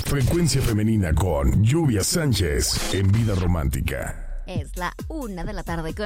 Frecuencia Femenina con Lluvia Sánchez en Vida Romántica. Es la 1:24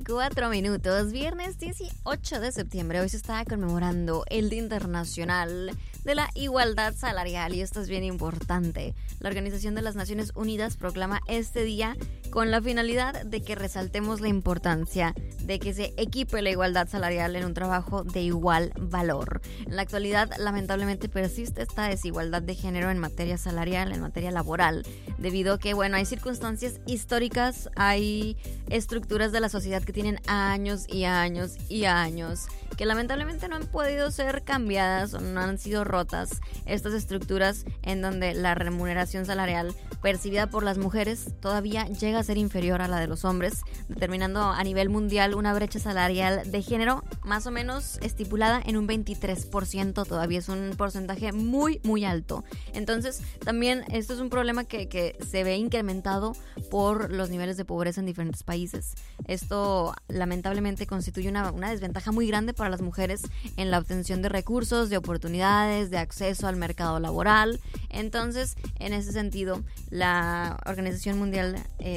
PM. Viernes 18 de septiembre. Hoy se está conmemorando el Día Internacional de la Igualdad Salarial y esto es bien importante. La Organización de las Naciones Unidas proclama este día con la finalidad de que resaltemos la importancia de que se equipe la igualdad salarial en un trabajo de igual valor. En la actualidad, lamentablemente persiste esta desigualdad de género en materia salarial, en materia laboral, debido a que, hay circunstancias históricas, hay estructuras de la sociedad que tienen años y años y años, que lamentablemente no han podido ser cambiadas o no han sido rotas. Estas estructuras en donde la remuneración salarial percibida por las mujeres todavía llega a ser inferior a la de los hombres, determinando a nivel mundial una brecha salarial de género más o menos estipulada en un 23%, todavía es un porcentaje muy muy alto. Entonces también esto es un problema que se ve incrementado por los niveles de pobreza en diferentes países. Esto lamentablemente constituye una desventaja muy grande para las mujeres en la obtención de recursos, de oportunidades, de acceso al mercado laboral. Entonces, en ese sentido, la Organización Mundial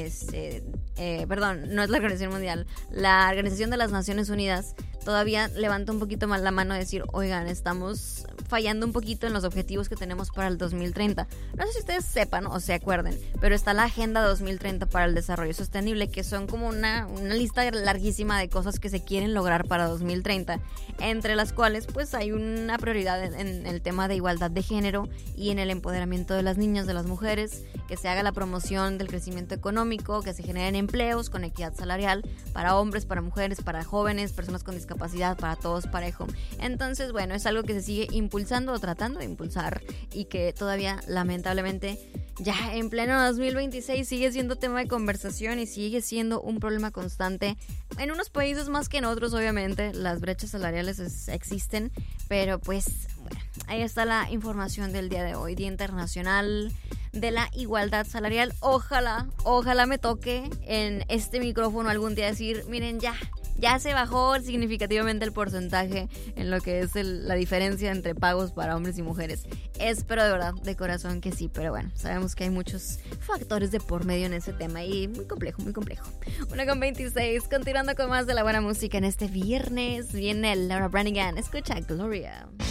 no es la Organización Mundial, la Organización de las Naciones Unidas todavía levanta un poquito más la mano y decir, oigan, estamos fallando un poquito en los objetivos que tenemos para el 2030. No sé si ustedes sepan o se acuerden, pero está la Agenda 2030 para el Desarrollo Sostenible, que son como una lista larguísima de cosas que se quieren lograr para 2030, entre las cuales pues hay una prioridad en el tema de igualdad de género y en el empoderamiento de las niñas, de las mujeres, que se haga la promoción del crecimiento económico, que se generen empleos con equidad salarial para hombres, para mujeres, para jóvenes, personas con discapacidad, para todos parejo. Entonces, es algo que se sigue impulsando o tratando de impulsar y que todavía lamentablemente ya en pleno 2026 sigue siendo tema de conversación y sigue siendo un problema constante en unos países más que en otros. Obviamente las brechas salariales existen, pero ahí está la información del día de hoy, Día Internacional de la Igualdad Salarial. Ojalá me toque en este micrófono algún día decir, miren, ya se bajó significativamente el porcentaje en lo que es la diferencia entre pagos para hombres y mujeres. Espero de verdad, de corazón que sí, pero sabemos que hay muchos factores de por medio en ese tema y muy complejo, muy complejo. 1:26, continuando con más de la buena música en este viernes, viene Laura Branigan, escucha Gloria.